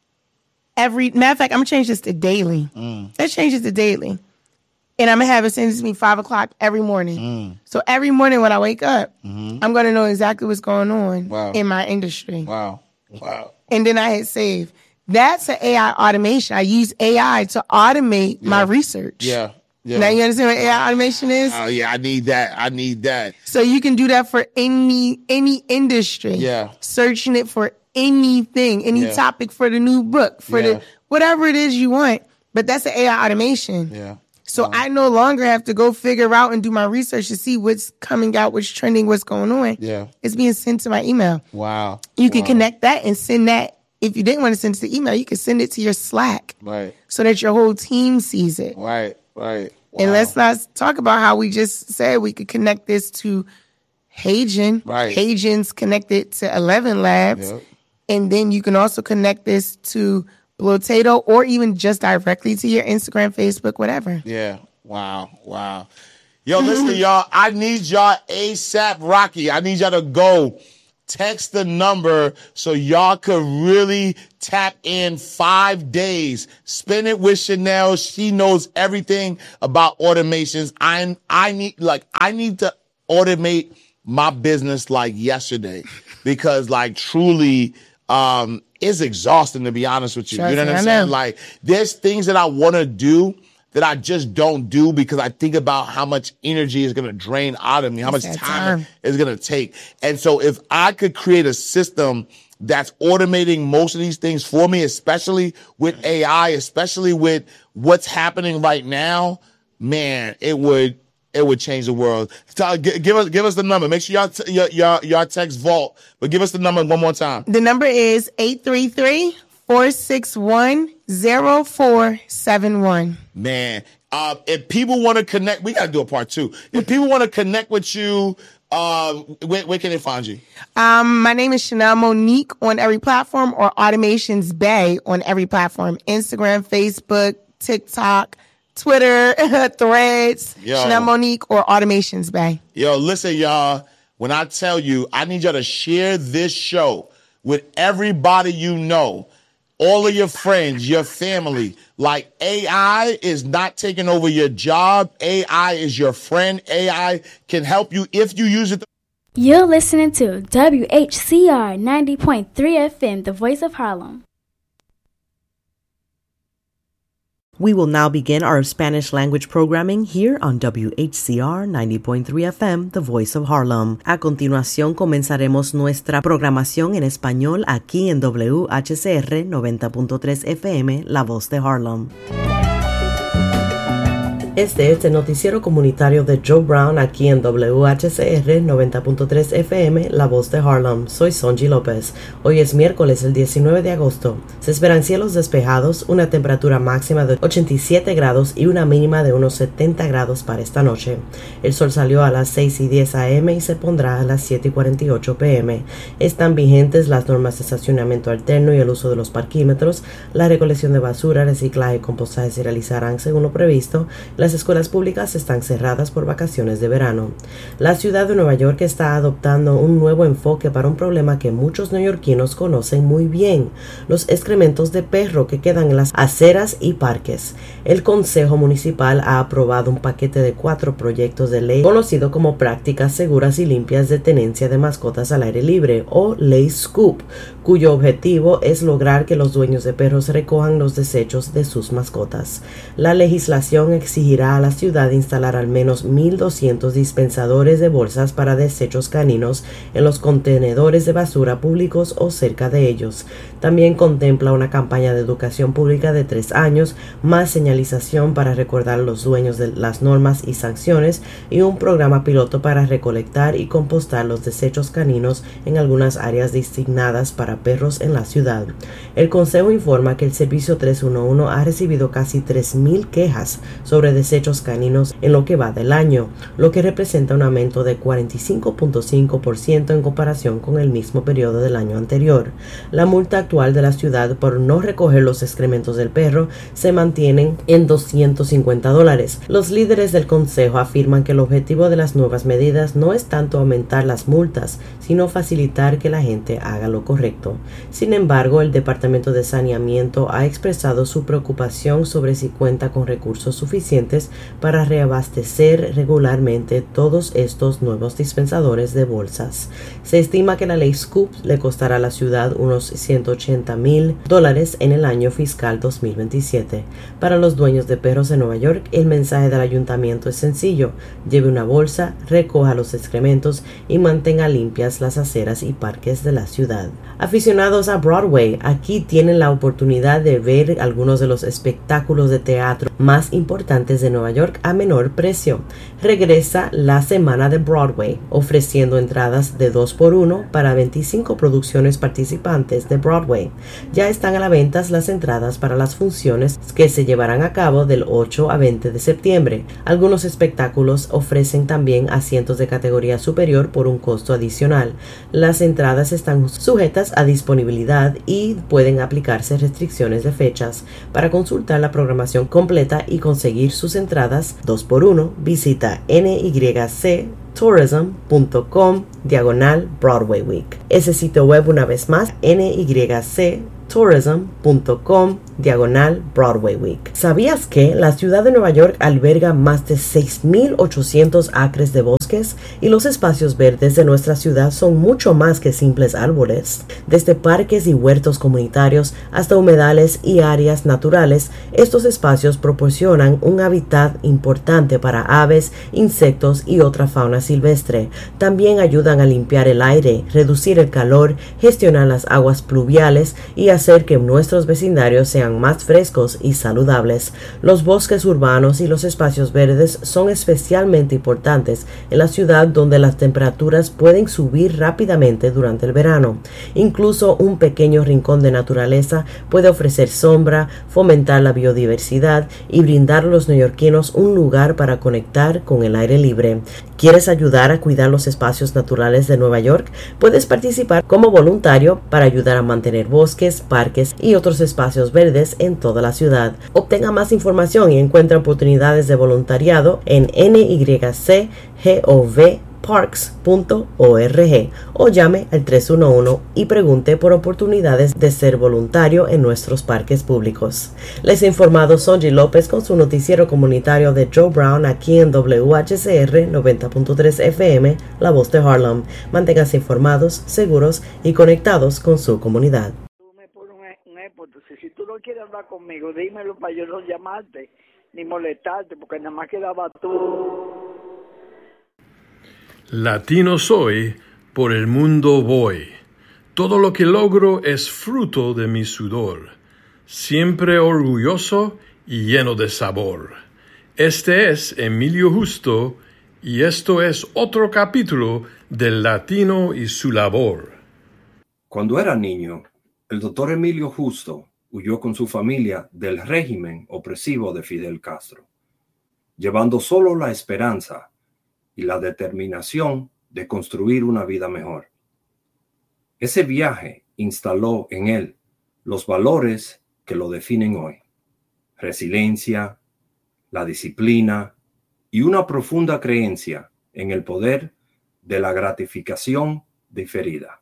Every matter of fact, I'm going to change this to daily. Mm. Let's change it to daily. And I'm going to have it send it to me five o'clock every morning. Mm. So every morning when I wake up, mm-hmm. I'm going to know exactly what's going on wow. in my industry. Wow. Wow. And then I hit save. That's an A I automation. I use A I to automate yeah. my research. Yeah. Yeah. Now you understand what A I automation is? Oh yeah, I need that. I need that. So you can do that for any any industry. Yeah. Searching it for anything, any yeah. topic for the new book, for yeah. the whatever it is you want. But that's an A I automation. Yeah. So wow. I no longer have to go figure out and do my research to see what's coming out, what's trending, what's going on. Yeah. It's being sent to my email. Wow. You can wow. connect connect that and send that. If you didn't want to send it to email, you can send it to your Slack. Right. So that your whole team sees it. Right. Right. Wow. And let's not talk about how we just said we could connect this to HeyGen. Right. HeyGen's connected to eleven Labs. Yep. And then you can also connect this to Blotato, or even just directly to your Instagram, Facebook, whatever. Yeah. Wow. Wow. Yo, listen, y'all. I need y'all ASAP Rocky. I need y'all to go text the number so y'all could really tap in five days. Spend it with Chanel. She knows everything about automations. I I need like I need to automate my business like yesterday because like truly um it's exhausting, to be honest with you. Trust you know me, what I'm I saying? know. Like there's things that I want to do that I just don't do because I think about how much energy is going to drain out of me, how much It's that time time. it's going to take. And so if I could create a system that's automating most of these things for me, especially with A I, especially with what's happening right now, man, it would it would change the world. So, g- give us give us the number. Make sure y'all t- y'all, y'all y'all text Vault, but give us the number one more time. The number is eight three three, four six one, zero four seven one. Man, uh, if people want to connect, we got to do a part two. If people want to connect with you, uh, where, where can they find you? Um, my name is Chanel Monique on every platform, or Automations Bay on every platform. Instagram, Facebook, TikTok, Twitter, Threads, Yo. Chanel Monique or Automations Bay. Yo, listen, y'all. When I tell you, I need y'all to share this show with everybody you know, all of your friends, your family. Like, A I is not taking over your job. A I is your friend. A I can help you if you use it. You're listening to W H C R ninety point three F M, the voice of Harlem. We will now begin our Spanish language programming here on W H C R ninety point three F M, The Voice of Harlem. A continuación comenzaremos nuestra programación en español aquí en W H C R noventa punto tres F M, La Voz de Harlem. Este es el noticiero comunitario de Joe Brown aquí en W H C R noventa punto tres F M, La Voz de Harlem. Soy Sonji López. Hoy es miércoles, el diecinueve de agosto. Se esperan cielos despejados, una temperatura máxima de ochenta y siete grados y una mínima de unos setenta grados para esta noche. El sol salió a las seis y diez a m y se pondrá a las siete y cuarenta y ocho p m Están vigentes las normas de estacionamiento alterno y el uso de los parquímetros. La recolección de basura, reciclaje y compostaje se realizarán según lo previsto. Las escuelas públicas están cerradas por vacaciones de verano. La ciudad de Nueva York está adoptando un nuevo enfoque para un problema que muchos neoyorquinos conocen muy bien: los excrementos de perro que quedan en las aceras y parques. El Consejo Municipal ha aprobado un paquete de cuatro proyectos de ley conocido como Prácticas Seguras y Limpias de Tenencia de Mascotas al Aire Libre, o Ley Scoop, cuyo objetivo es lograr que los dueños de perros recojan los desechos de sus mascotas. La legislación exigirá a la ciudad instalar al menos mil doscientos dispensadores de bolsas para desechos caninos en los contenedores de basura públicos o cerca de ellos. También contempla una campaña de educación pública de tres años, más señalización para recordar a los dueños de las normas y sanciones, y un programa piloto para recolectar y compostar los desechos caninos en algunas áreas designadas para perros en la ciudad. El Consejo informa que el Servicio trescientos once ha recibido casi tres mil quejas sobre desechos caninos en lo que va del año, lo que representa un aumento de cuarenta y cinco punto cinco por ciento en comparación con el mismo periodo del año anterior. La multa actual de la ciudad por no recoger los excrementos del perro se mantiene en doscientos cincuenta dólares. Los líderes del consejo afirman que el objetivo de las nuevas medidas no es tanto aumentar las multas, sino facilitar que la gente haga lo correcto. Sin embargo, el Departamento de Saneamiento ha expresado su preocupación sobre si cuenta con recursos suficientes para reabastecer regularmente todos estos nuevos dispensadores de bolsas. Se estima que la ley Scoop le costará a la ciudad unos ciento ochenta mil dólares en el año fiscal dos mil veintisiete. Para los dueños de perros en Nueva York, el mensaje del ayuntamiento es sencillo: lleve una bolsa, recoja los excrementos y mantenga limpias las aceras y parques de la ciudad. Aficionados a Broadway, aquí tienen la oportunidad de ver algunos de los espectáculos de teatro más importantes de Nueva York a menor precio. Regresa la Semana de Broadway, ofreciendo entradas de dos por uno para veinticinco producciones participantes de Broadway. Ya están a la venta las entradas para las funciones que se llevarán a cabo del ocho a veinte de septiembre. Algunos espectáculos ofrecen también asientos de categoría superior por un costo adicional. Las entradas están sujetas a disponibilidad y pueden aplicarse restricciones de fechas. Para consultar la programación completa y conseguir sus entradas dos por uno, visita nyctourism.com diagonal Broadway Week. Ese sitio web, una vez más, nyctourism.com diagonal Broadway Week. ¿Sabías que la ciudad de Nueva York alberga más de seis mil ochocientos acres de bosques y los espacios verdes de nuestra ciudad son mucho más que simples árboles? Desde parques y huertos comunitarios hasta humedales y áreas naturales, estos espacios proporcionan un hábitat importante para aves, insectos y otra fauna silvestre. También ayudan a limpiar el aire, reducir el calor, gestionar las aguas pluviales y hacer que nuestros vecindarios sean más frescos y saludables. Los bosques urbanos y los espacios verdes son especialmente importantes en la ciudad, donde las temperaturas pueden subir rápidamente durante el verano. Incluso un pequeño rincón de naturaleza puede ofrecer sombra, fomentar la biodiversidad y brindar a los neoyorquinos un lugar para conectar con el aire libre. ¿Quieres ayudar a cuidar los espacios naturales de Nueva York? Puedes participar como voluntario para ayudar a mantener bosques, parques y otros espacios verdes en toda la ciudad. Obtenga más información y encuentra oportunidades de voluntariado en nycgov parks punto org o llame al tres uno uno y pregunte por oportunidades de ser voluntario en nuestros parques públicos. Les ha informado Sonji López con su noticiero comunitario de Joe Brown aquí en W H C R noventa punto tres F M, La Voz de Harlem. Manténganse informados, seguros y conectados con su comunidad. Tú me pones un, un época, si tú no quieres hablar conmigo, dímelo para yo no llamarte ni molestarte, porque nada más quedaba tú. Latino soy, por el mundo voy. Todo lo que logro es fruto de mi sudor. Siempre orgulloso y lleno de sabor. Este es Emilio Justo y esto es otro capítulo del Latino y su labor. Cuando era niño, el doctor Emilio Justo huyó con su familia del régimen opresivo de Fidel Castro, llevando solo la esperanza y la determinación de construir una vida mejor. Ese viaje instaló en él los valores que lo definen hoy: resiliencia, la disciplina y una profunda creencia en el poder de la gratificación diferida.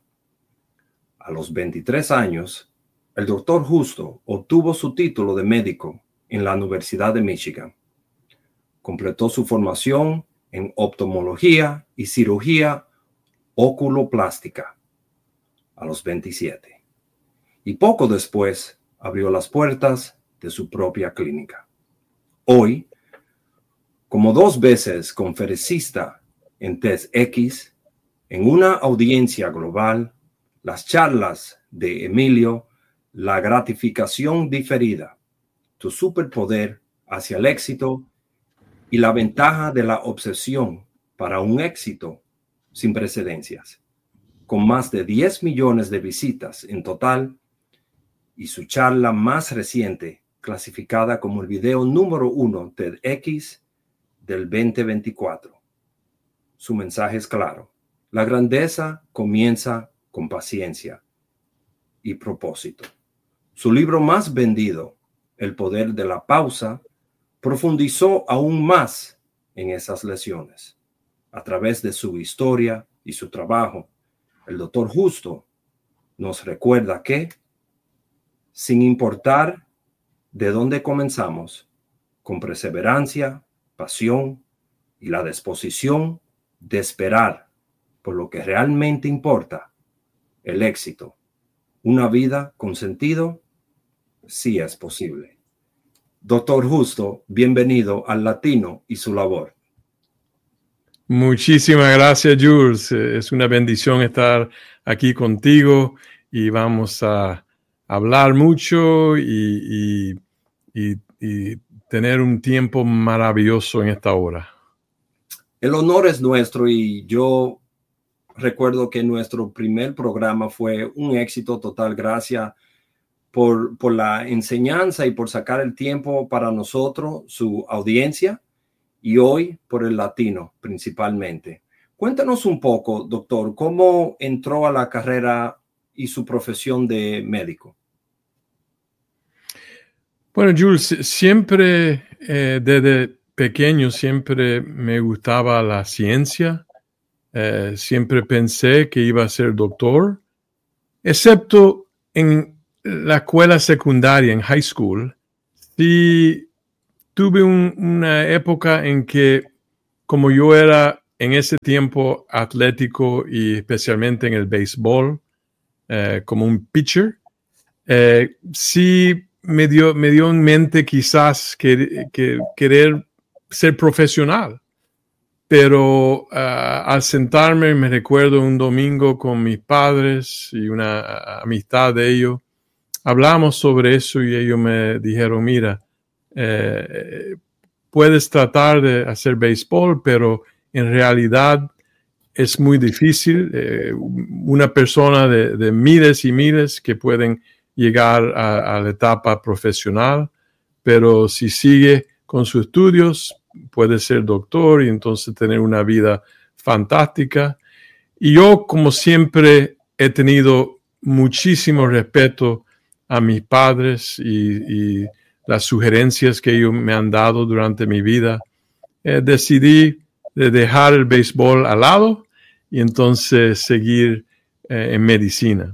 A los veintitrés años, el doctor Justo obtuvo su título de médico en la Universidad de Michigan. Completó su formación en oftalmología y cirugía oculoplástica a los veintisiete. Y poco después abrió las puertas de su propia clínica. Hoy, como dos veces conferencista en TEDx, en una audiencia global, las charlas de Emilio, La gratificación diferida, tu superpoder hacia el éxito y la ventaja de la obsesión para un éxito sin precedencias, con más de diez millones de visitas en total, y su charla más reciente, clasificada como el video número uno TEDx del veinte veinticuatro. Su mensaje es claro: la grandeza comienza con paciencia y propósito. Su libro más vendido, El poder de la pausa, profundizó aún más en esas lecciones. A través de su historia y su trabajo, el doctor Justo nos recuerda que, sin importar de dónde comenzamos, con perseverancia, pasión y la disposición de esperar por lo que realmente importa, el éxito, una vida con sentido, sí es posible. Doctor Justo, bienvenido al Latino y su labor. Muchísimas gracias, Jules. Es una bendición estar aquí contigo y vamos a hablar mucho y, y, y, y tener un tiempo maravilloso en esta hora. El honor es nuestro y yo recuerdo que nuestro primer programa fue un éxito total. Gracias por, por la enseñanza y por sacar el tiempo para nosotros, su audiencia, y hoy por el latino principalmente. Cuéntanos un poco, doctor, cómo entró a la carrera y su profesión de médico. Bueno, Jules, siempre eh, desde pequeño siempre me gustaba la ciencia. Eh, siempre pensé que iba a ser doctor, excepto en la escuela secundaria, en high school. Sí, tuve un, una época en que, como yo era en ese tiempo atlético y especialmente en el béisbol, eh, como un pitcher, eh, sí me dio, me dio en mente quizás que, que querer ser profesional. Pero uh, al sentarme, me recuerdo un domingo con mis padres y una uh, amistad de ellos, hablamos sobre eso y ellos me dijeron, mira, eh, puedes tratar de hacer béisbol, pero en realidad es muy difícil. Eh, una persona de, de miles y miles que pueden llegar a, a la etapa profesional, pero si sigue con sus estudios, puede ser doctor y entonces tener una vida fantástica. Y yo, como siempre, he tenido muchísimo respeto a mis padres y, y las sugerencias que ellos me han dado durante mi vida. Eh, decidí de dejar el béisbol al lado y entonces seguir eh, en medicina.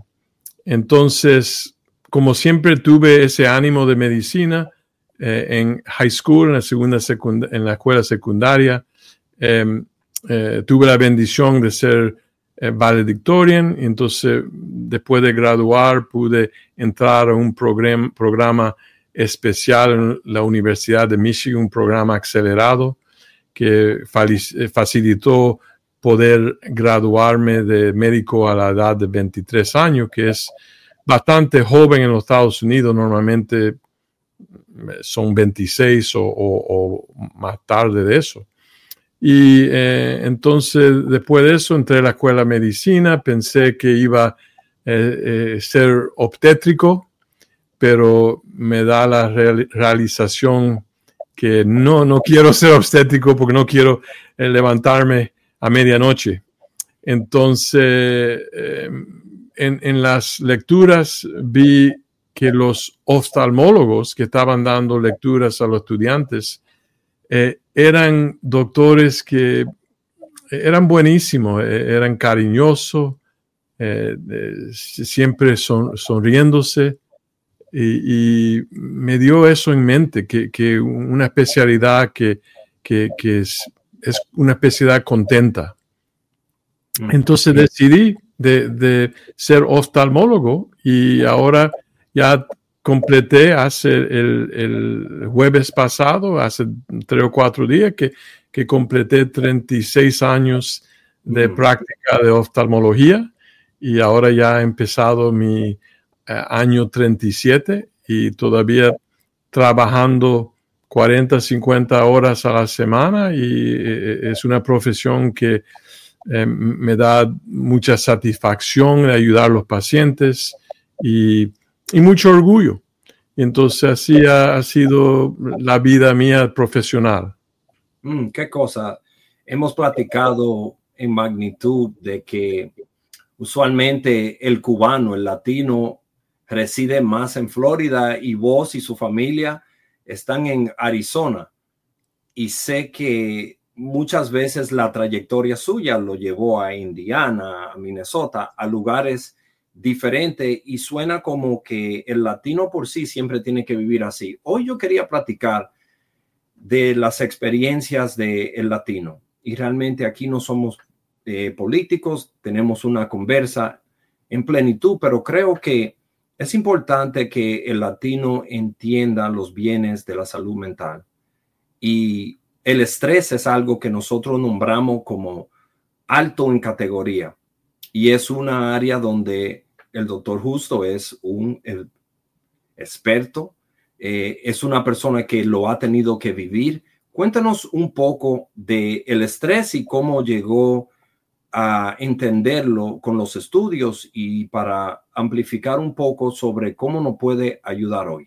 Entonces, como siempre tuve ese ánimo de medicina, Eh, en high school, en la segunda secund- en la escuela secundaria, eh, eh, tuve la bendición de ser eh, valedictorian, y entonces después de graduar pude entrar a un program- programa especial en la Universidad de Michigan, un programa acelerado que fali- facilitó poder graduarme de médico a la edad de veintitrés años, que es bastante joven en los Estados Unidos. Normalmente son veintiséis o, o, o más tarde de eso. Y eh, entonces, después de eso, entré a la escuela de medicina, pensé que iba a eh, eh, ser obstétrico, pero me da la real, realización que no, no quiero ser obstétrico porque no quiero eh, levantarme a medianoche. Entonces, eh, en, en las lecturas vi que los oftalmólogos que estaban dando lecturas a los estudiantes eh, eran doctores que eran buenísimos, eh, eran cariñosos, eh, eh, siempre son, sonriéndose, y, y me dio eso en mente, que, que una especialidad que, que, que es, es una especialidad contenta. Entonces decidí de, de ser oftalmólogo y ahora ya completé hace el, el jueves pasado, hace tres o cuatro días, que, que completé treinta y seis años de mm. práctica de oftalmología, y ahora ya he empezado mi eh, año treinta y siete y todavía trabajando cuarenta, cincuenta horas a la semana, y eh, es una profesión que eh, me da mucha satisfacción de ayudar a los pacientes y y mucho orgullo. Y entonces así ha, ha sido la vida mía profesional. Mm, qué cosa. Hemos platicado en magnitud de que usualmente el cubano, el latino, reside más en Florida y vos y su familia están en Arizona. Y sé que muchas veces la trayectoria suya lo llevó a Indiana, a Minnesota, a lugares diferente, y suena como que el latino por sí siempre tiene que vivir así. Hoy yo quería platicar de las experiencias del latino, y realmente aquí no somos eh, políticos, tenemos una conversa en plenitud, pero creo que es importante que el latino entienda los bienes de la salud mental, y el estrés es algo que nosotros nombramos como alto en categoría, y es una área donde el doctor Justo es un experto eh, es una persona que lo ha tenido que vivir. Cuéntanos un poco del estrés y cómo llegó a entenderlo con los estudios y para amplificar un poco sobre cómo nos puede ayudar hoy.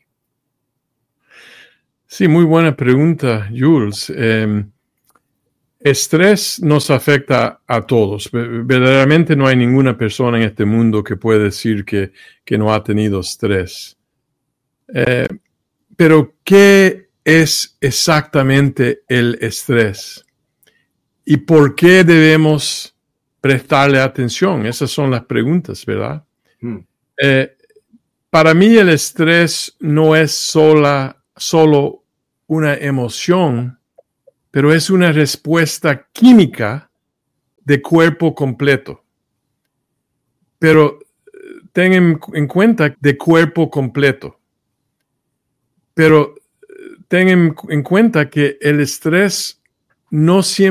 Sí, muy buena pregunta, Jules. Eh, estrés nos afecta a todos. Verdaderamente no hay ninguna persona en este mundo que pueda decir que, que no ha tenido estrés. Eh, pero, ¿qué es exactamente el estrés? ¿Y por qué debemos prestarle atención? Esas son las preguntas, ¿verdad? Mm. Eh, para mí el estrés no es sola solo una emoción, pero es una respuesta química de cuerpo completo. Pero ten en, en cuenta de cuerpo completo. Pero ten en, en cuenta que el estrés no siempre